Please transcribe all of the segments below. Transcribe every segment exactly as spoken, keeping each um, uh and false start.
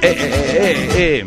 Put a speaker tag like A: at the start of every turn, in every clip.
A: eh, eh, eh.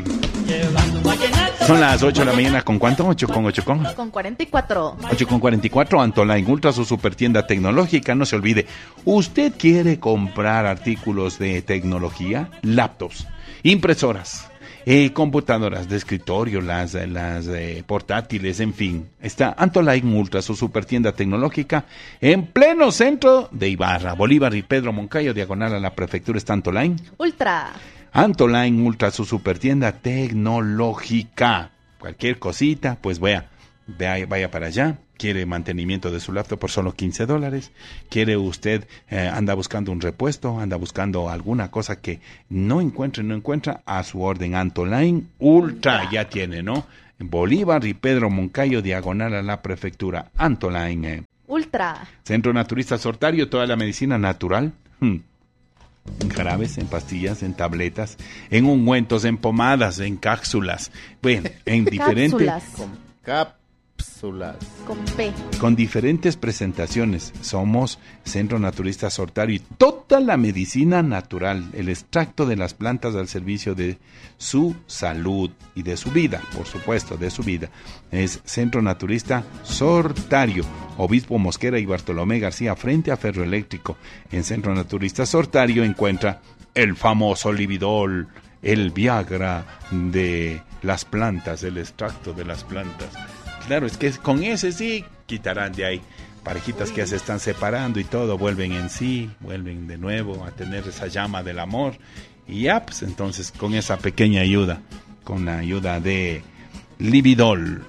A: Son las ocho de la mañana, ¿con cuánto? ocho con ocho con.
B: Con cuarenta y cuatro.
A: ocho con cuarenta y cuatro, Antoline Ultra, su super tienda tecnológica. No se olvide, ¿usted quiere comprar artículos de tecnología? Laptops, impresoras, eh, computadoras de escritorio, las, las eh, portátiles, en fin. Está Antoline Ultra, su super tienda tecnológica, en pleno centro de Ibarra, Bolívar y Pedro Moncayo, diagonal a la prefectura. Está Antoline
B: Ultra.
A: Antoline Ultra, su super tienda tecnológica. Cualquier cosita, pues vaya, vaya, vaya para allá. Quiere mantenimiento de su laptop por solo quince dólares. Quiere usted, eh, anda buscando un repuesto, anda buscando alguna cosa que no encuentre, no encuentra, a su orden. Antoline Ultra, ya tiene, ¿no? Bolívar y Pedro Moncayo, diagonal a la prefectura. Antoline eh.
B: Ultra.
A: Centro Naturista Sortario, toda la medicina natural. Hmm. En jarabes, en pastillas, en tabletas, en ungüentos, en pomadas, en cápsulas, bueno, en diferentes
B: Cápsulas.
C: Cápsulas.
B: Con P.
A: con diferentes presentaciones. Somos Centro Naturista Sortario y toda la medicina natural, el extracto de las plantas al servicio de su salud y de su vida, por supuesto, de su vida. Es Centro Naturista Sortario, Obispo Mosquera y Bartolomé García, frente a Ferroeléctrico. En Centro Naturista Sortario encuentra el famoso Lividol, el Viagra de las plantas, el extracto de las plantas. Claro, es que con ese sí quitarán de ahí parejitas que ya se están separando y todo, vuelven en sí, vuelven de nuevo a tener esa llama del amor. Y ya, pues entonces con esa pequeña ayuda, con la ayuda de Lividol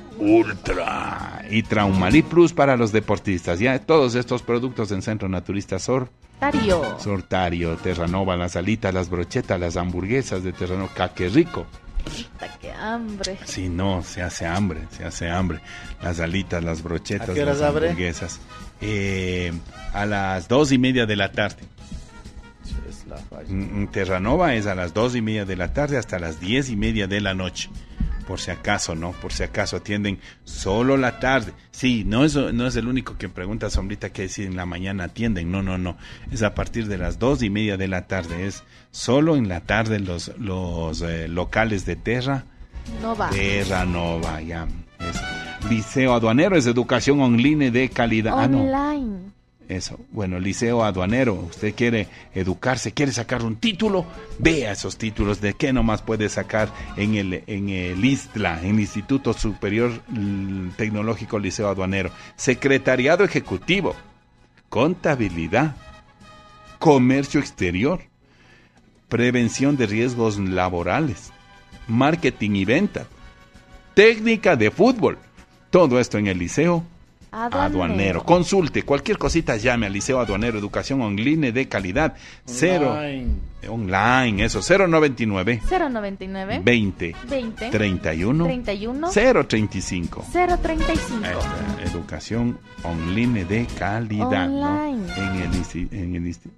A: Ultra y Traumalí Plus para los deportistas. Ya todos estos productos en Centro Naturista Sor
B: Tario.
A: Sortario, Terranova, las alitas, las brochetas, las hamburguesas de Terranova, ¡ca qué rico!
B: Puta, qué hambre.
A: Sí, no, se hace hambre, se hace hambre. Las alitas, las brochetas,
C: ¿A qué horas
A: las
C: abre?
A: hamburguesas. Eh, a las dos y media de la tarde.
C: Es la falla.
A: En Terranova es a las dos y media de la tarde hasta las diez y media de la noche. Por si acaso, ¿no? Por si acaso atienden solo la tarde. Sí, no es, no es el único que pregunta, Sombrita, que si en la mañana atienden. No, no, no. Es a partir de las dos y media de la tarde. Es solo en la tarde los, los eh, locales de Terra.
B: Nova.
A: Terranova, ya. Es Liceo Aduanero, es educación online de calidad.
B: Online.
A: Ah, no. Eso, bueno, Liceo Aduanero, usted quiere educarse, quiere sacar un título, vea esos títulos, de qué nomás puede sacar en el, en el ISTLA, en el Instituto Superior Tecnológico Liceo Aduanero. Secretariado Ejecutivo, Contabilidad, Comercio Exterior, Prevención de Riesgos Laborales, Marketing y Venta, Técnica de Fútbol, todo esto en el Liceo Aduanero. Aduanero. Consulte cualquier cosita, llame al Liceo Aduanero, educación online de calidad. Cero
C: Online.
A: online, eso, cero noventa y nueve
B: cero noventa y nueve
A: veinte
B: veinte
A: treinta y uno
B: treinta y uno
A: cero treinta y cinco.
B: cero treinta y cinco.
A: Esta, educación online de calidad,
B: Online.
A: ¿no? En el, insti- en el, insti-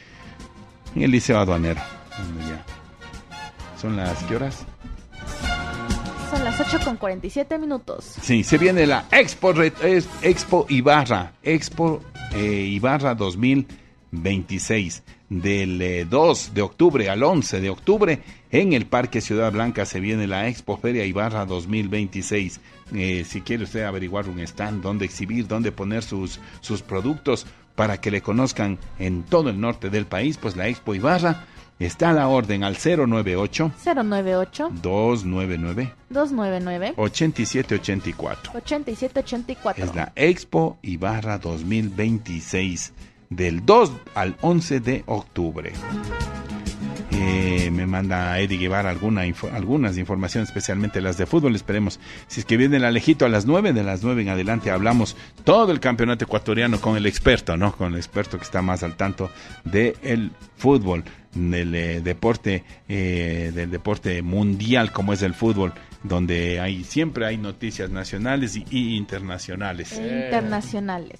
A: en el Liceo Aduanero. Bueno, ya. ¿Son las qué horas?
B: Son las ocho con cuarenta y siete minutos.
A: Sí, se viene la Expo, Re- es- Expo Ibarra, Expo eh, Ibarra dos mil veintiséis, del eh, dos de octubre al once de octubre, en el Parque Ciudad Blanca se viene la Expo Feria Ibarra dos mil veintiséis. Eh, si quiere usted averiguar un stand, dónde exhibir, dónde poner sus, sus productos para que le conozcan en todo el norte del país, pues la Expo Ibarra está a la orden al cero noventa y ocho
B: cero noventa y ocho
A: dos noventa y nueve
B: dos noventa y nueve
A: ochenta y siete ochenta y cuatro.
B: ochenta y siete ochenta y cuatro.
A: Es la Expo Ibarra dos mil veintiséis, del dos al once de octubre. Eh, me manda Eddie Guevara alguna info, algunas informaciones, especialmente las de fútbol. Esperemos, si es que viene el Alejito a las nueve, de las nueve en adelante hablamos todo el campeonato ecuatoriano con el experto, ¿no? Con el experto que está más al tanto del fútbol, del eh, deporte, eh, del deporte mundial como es el fútbol, donde hay siempre hay noticias nacionales y, y internacionales.
B: E internacionales.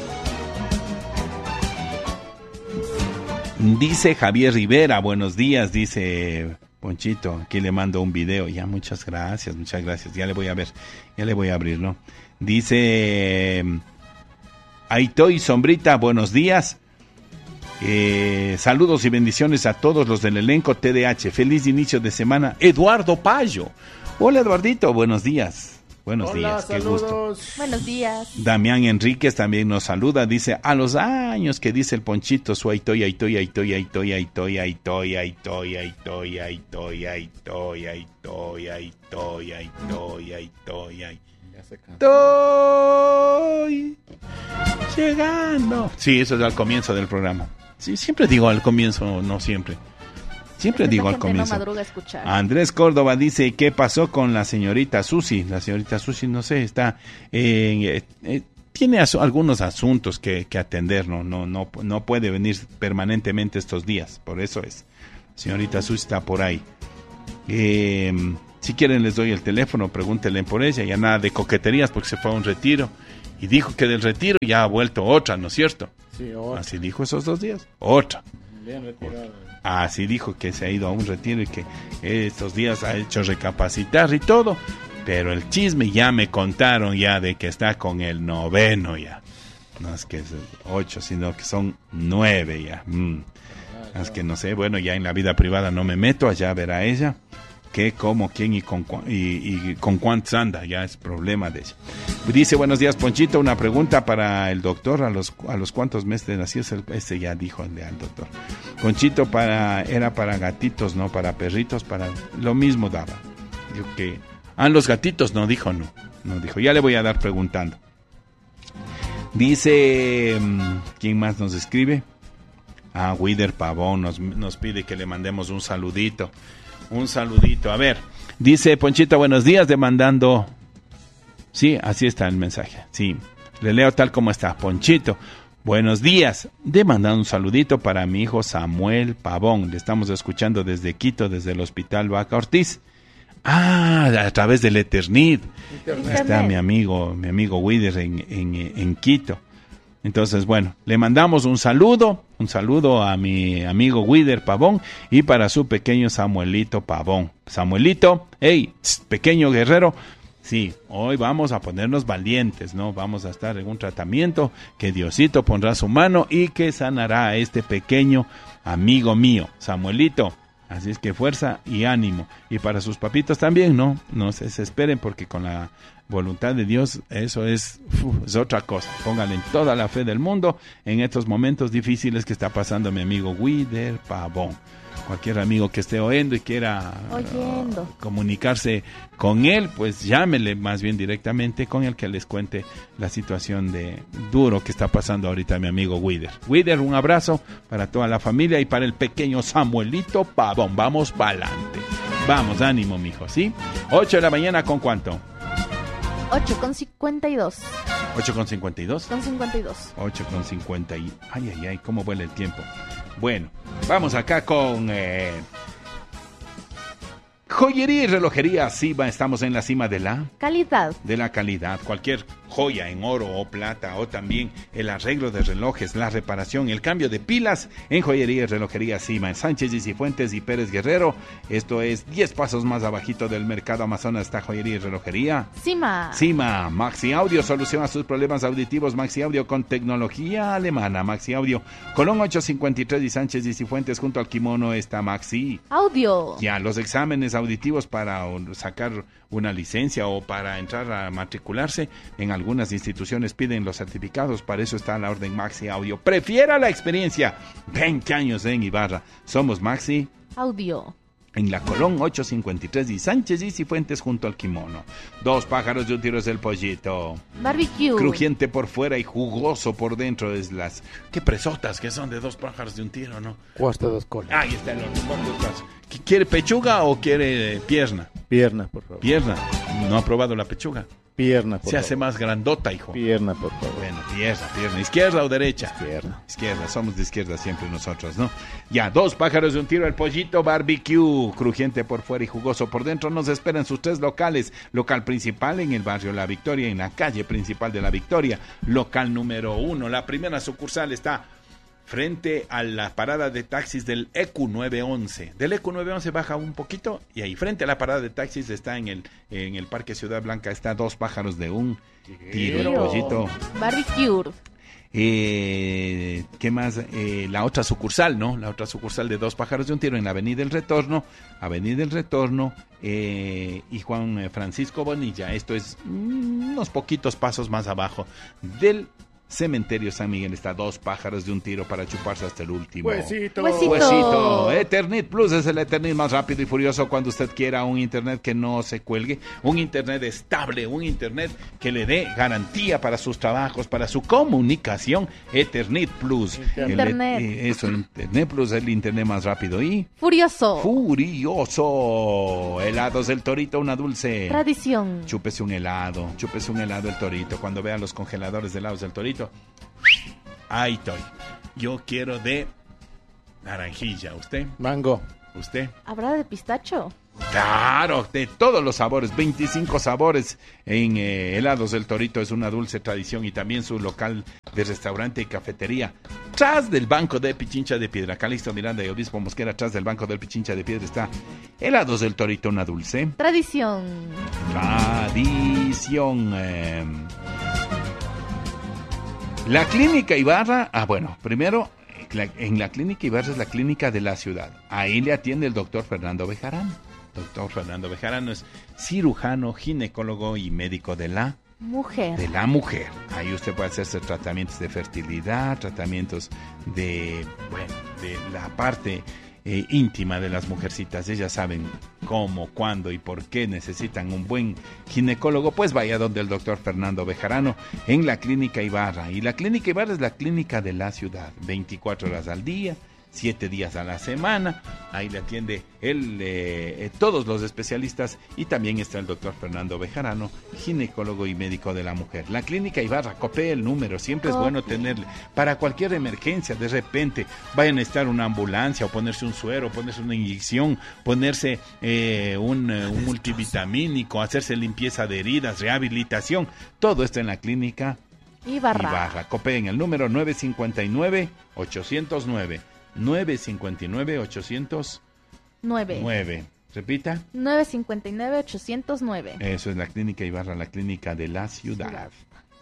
A: Dice Javier Rivera, buenos días, dice Ponchito, aquí le mando un video. Ya, muchas gracias, muchas gracias, ya le voy a ver, ya le voy a abrir, ¿no? Dice Aitoy Sombrita, buenos días. Eh, saludos y bendiciones a todos los del elenco T D H. Feliz inicio de semana. Eduardo Payo. Hola, Eduardito, buenos días. Buenos
C: Hola,
A: días,
C: saludos.
A: qué gusto.
B: Buenos días.
A: Damián Enríquez también nos saluda, dice, a los años que dice el Ponchito, su aitoy, aitoy, aitoy, aitoy, aitoy, aitoy, aitoy, aitoy, aitoy, aitoy, aitoy, aitoy, aitoy, aitoy, aitoy.
C: Ya se cansó.
A: Estoy llegando. Sí, eso es al comienzo del programa. Sí, siempre digo al comienzo, no siempre. Siempre
B: Esta
A: digo al
B: gente
A: comienzo.
B: No madruga a escuchar.
A: Andrés Córdoba dice, ¿qué pasó con la señorita Susi? La señorita Susi, no sé, está... Eh, eh, tiene asu- algunos asuntos que, que atender, ¿no? No, no, no puede venir permanentemente estos días, por eso es. Señorita Susi está por ahí. Eh, si quieren les doy el teléfono, pregúntenle por ella, ya nada de coqueterías porque se fue a un retiro. Y dijo que del retiro ya ha vuelto otra, ¿no es cierto?
C: Sí, otra.
A: Así dijo esos dos días, otra.
C: Bien retirado.
A: Así dijo que se ha ido a un retiro y que estos días ha hecho recapacitar y todo, pero el chisme ya me contaron ya de que está con el noveno ya. No es que es ocho, sino que son nueve ya. Mm. Es que no sé, bueno, ya en la vida privada no me meto, allá verá ella qué, cómo, quién y con, cua- y, y con cuántos anda, ya es problema de ella. Dice, buenos días, Ponchito, una pregunta para el doctor, a los a los cuántos meses de nacido, ese ya dijo el al doctor. Ponchito para, era para gatitos, no para perritos, para lo mismo daba. Dijo que, ah, los gatitos, no, dijo no, no dijo, ya le voy a dar preguntando. Dice, ¿quién más nos escribe? Ah, Wider Pavón nos, nos pide que le mandemos un saludito. Un saludito. A ver, dice Ponchito, buenos días, demandando. Sí, así está el mensaje. Sí, le leo tal como está. Ponchito, buenos días. Demandando un saludito para mi hijo Samuel Pavón. Le estamos escuchando desde Quito, desde el Hospital Vaca Ortiz. Ah, a través del Eternit.
B: Internet.
A: Está mi amigo, mi amigo Wider en, en, en Quito. Entonces, bueno, le mandamos un saludo, un saludo a mi amigo Wider Pavón y para su pequeño Samuelito Pavón. Samuelito, hey, tss, pequeño guerrero, sí, hoy vamos a ponernos valientes, ¿no? Vamos a estar en un tratamiento que Diosito pondrá su mano y que sanará a este pequeño amigo mío, Samuelito. Así es que fuerza y ánimo. Y para sus papitos también, ¿no? No se desesperen porque con la voluntad de Dios eso es, uf, es otra cosa. Pónganle toda la fe del mundo en estos momentos difíciles que está pasando mi amigo Wider Pavón. Cualquier amigo que esté oyendo y quiera
B: Oyendo.
A: uh, comunicarse con él, pues llámele más bien directamente con el que les cuente la situación de duro que está pasando ahorita mi amigo Wider. Wider, un abrazo para toda la familia y para el pequeño Samuelito Pavón. Vamos para adelante. Vamos, ánimo, mijo, ¿sí? ocho de la mañana, ¿con cuánto?
B: ocho con cincuenta y dos.
A: ocho con cincuenta y dos.
B: Con cincuenta y dos.
A: ocho con cincuenta y... Ay, ay, ay, cómo vuela el tiempo. Bueno, vamos acá con... Eh... Joyería y relojería Cima. Estamos en la cima de la...
B: Calidad.
A: de la calidad. Cualquier joya en oro o plata o también el arreglo de relojes, la reparación, el cambio de pilas en Joyería y Relojería Cima, en Sánchez y Cifuentes y Pérez Guerrero. Esto es diez pasos más abajito del mercado Amazonas, está Joyería y Relojería
B: Cima.
A: Cima. Maxi Audio soluciona sus problemas auditivos. Maxi Audio con tecnología alemana. Maxi Audio, Colón ochocientos cincuenta y tres y Sánchez y Cifuentes junto al Kimono está Maxi.
B: Audio.
A: Ya, los exámenes auditivos para sacar una licencia o para entrar a matricularse en algunas instituciones piden los certificados, para eso está la orden Maxi Audio. Prefiera la experiencia, veinte años en Ibarra. Somos Maxi
B: Audio.
A: en la Colón ochocientos cincuenta y tres y Sánchez y Cifuentes junto al Kimono. Dos pájaros de un tiro es el pollito.
B: Barbecue.
A: Crujiente por fuera y jugoso por dentro es las... Qué presotas que son de dos pájaros de un tiro, ¿no?
C: Cuarto dos colas.
A: Ahí está el horno. ¿Cuántos pasos? ¿Quiere pechuga o quiere eh, pierna?
C: Pierna, por favor.
A: Pierna. No ha probado la pechuga.
C: Pierna, por
A: Se
C: favor.
A: hace más grandota, hijo.
C: Pierna, por favor.
A: Bueno, pierna, pierna. ¿Izquierda o derecha?
C: Izquierda.
A: Izquierda, somos de izquierda siempre nosotros, ¿no? Ya, dos pájaros de un tiro, el pollito barbecue, crujiente por fuera y jugoso por dentro. Nos esperan sus tres locales. Local principal en el barrio La Victoria, en la calle principal de La Victoria. Local número uno. La primera sucursal está frente a la parada de taxis del E Q nueve once. Del E Q nueve once baja un poquito y ahí frente a la parada de taxis está en el en el Parque Ciudad Blanca, está dos pájaros de un tiro, el pollito.
B: Barbecue.
A: Eh, ¿Qué más? Eh, la otra sucursal, ¿no? La otra sucursal de Dos Pájaros de un Tiro en la Avenida El Retorno, Avenida El Retorno eh, y Juan Francisco Bonilla. Esto es mm, unos poquitos pasos más abajo del Cementerio San Miguel. Está Dos Pájaros de un Tiro para chuparse hasta el último.
C: Huesito.
B: Huesito.
A: Huesito. Ethernet Plus es el Ethernet más rápido y furioso cuando usted quiera un internet que no se cuelgue, un internet estable, un internet que le dé garantía para sus trabajos, para su comunicación. Ethernet Plus.
B: Internet.
A: El, eh, eso, Internet Plus es el internet más rápido y
B: Furioso.
A: furioso. Helados del Torito, una dulce.
B: Tradición.
A: Chúpese un helado, chúpese un helado del Torito. Cuando vea los congeladores de helados del Torito, ahí estoy. Yo quiero de naranjilla. ¿Usted?
C: Mango.
A: ¿Usted?
B: ¿Habrá de pistacho?
A: Claro, de todos los sabores, veinticinco sabores en eh, helados del Torito. Es una dulce tradición y también su local de restaurante y cafetería. Tras del Banco de Pichincha de Piedra, Calixto Miranda y Obispo Mosquera, tras del Banco del Pichincha de Piedra está helados del Torito, una dulce
B: Tradición.
A: tradición. Eh, La Clínica Ibarra, ah bueno, primero, en la Clínica Ibarra es la clínica de la ciudad. Ahí le atiende el doctor Fernando Bejarano. Doctor Fernando Bejarano es cirujano, ginecólogo y médico de la
B: Mujer.
A: de la mujer. Ahí usted puede hacerse tratamientos de fertilidad, tratamientos de, bueno, de la parte eh, íntima de las mujercitas. Ellas saben cómo, cuándo y por qué necesitan un buen ginecólogo. Pues vaya donde el doctor Fernando Bejarano en la Clínica Ibarra. Y la Clínica Ibarra es la clínica de la ciudad, veinticuatro horas al día, siete días a la semana. Ahí le atiende él, eh, eh, todos los especialistas, y también está el doctor Fernando Bejarano, ginecólogo y médico de la mujer. La Clínica Ibarra, copie el número, siempre es bueno tenerle para cualquier emergencia. De repente vayan a estar una ambulancia, o ponerse un suero, ponerse una inyección, ponerse eh, un, eh, un multivitamínico, hacerse limpieza de heridas, rehabilitación, todo esto en la Clínica
B: Ibarra.
A: Ibarra. Copeen el número nueve cinco nueve, ocho cero nueve. nueve cinco nueve, ocho cero
B: nueve.
A: nueve. Repita.
B: nueve cinco nueve, ocho cero nueve.
A: Eso es la Clínica Ibarra, la clínica de la ciudad.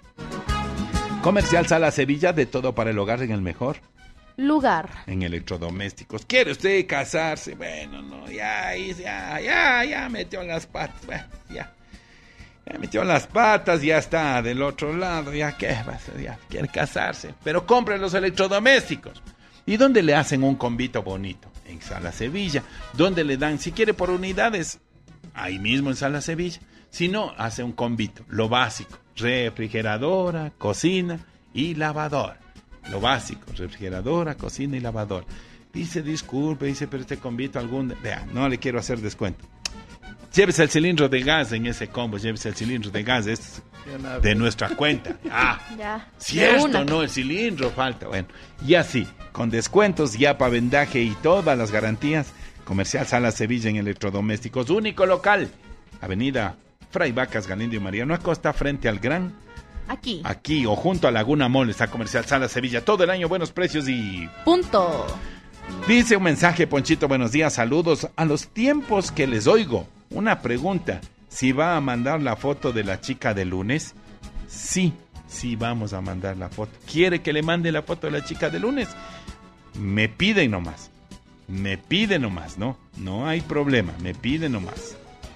A: Comercial Sala Sevilla, de todo para el hogar en el mejor
B: Lugar.
A: en electrodomésticos. ¿Quiere usted casarse? Bueno, no, ya, ya, ya, ya metió las patas, bueno, ya. Ya metió las patas, ya está del otro lado, ya qué, ya quiere casarse. Pero compre los electrodomésticos. ¿Y dónde le hacen un convito bonito? En Sala Sevilla. ¿Dónde le dan? Si quiere por unidades, ahí mismo en Sala Sevilla. Si no, hace un convito. Lo básico: refrigeradora, cocina y lavadora. Lo básico: refrigeradora, cocina y lavadora. Dice, disculpe, dice, pero este convito algún... Vea, no le quiero hacer descuento. Llévese el cilindro de gas en ese combo, llévese el cilindro de gas, es de nuestra cuenta. Ah,
B: Ya.
A: cierto, no, el cilindro falta. Bueno, y así, con descuentos, ya para vendaje y todas las garantías. Comercial Sala Sevilla en electrodomésticos, único local. Avenida Fray Vacas Galindo y Mariano Acosta, frente al Gran.
B: Aquí.
A: Aquí o junto a Laguna Mall está Comercial Sala Sevilla. Todo el año buenos precios y...
B: Punto.
A: Dice un mensaje, Ponchito, buenos días, saludos. A los tiempos que les oigo, una pregunta: ¿si va a mandar la foto de la chica de lunes? Sí, sí vamos a mandar la foto. ¿Quiere que le mande la foto de la chica de lunes? Me piden nomás, me pide nomás, ¿no? No hay problema, me pide nomás.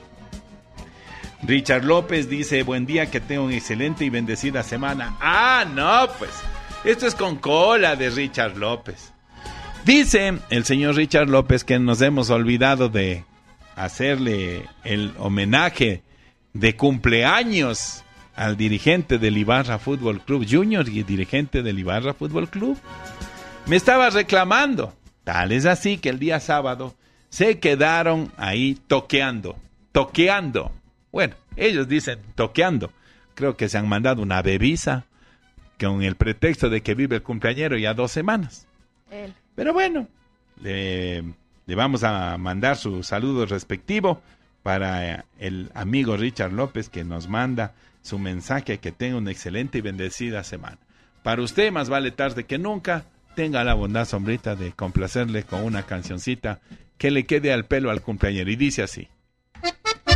A: Richard López dice, buen día, que tenga una excelente y bendecida semana. Ah, no, pues, esto es con cola de Richard López. Dice el señor Richard López que nos hemos olvidado de hacerle el homenaje de cumpleaños al dirigente del Ibarra Fútbol Club Junior y dirigente del Ibarra Fútbol Club. Me estaba reclamando. Tal es así que el día sábado se quedaron ahí toqueando, toqueando. Bueno, ellos dicen toqueando. Creo que se han mandado una bebisa con el pretexto de que vive el cumpleañero ya dos semanas.
B: Él.
A: Pero bueno, le, le vamos a mandar su saludo respectivo para el amigo Richard López, que nos manda su mensaje, que tenga una excelente y bendecida semana. Para usted, más vale tarde que nunca, tenga la bondad, sombrita, de complacerle con una cancioncita que le quede al pelo al cumpleañero. Y dice así.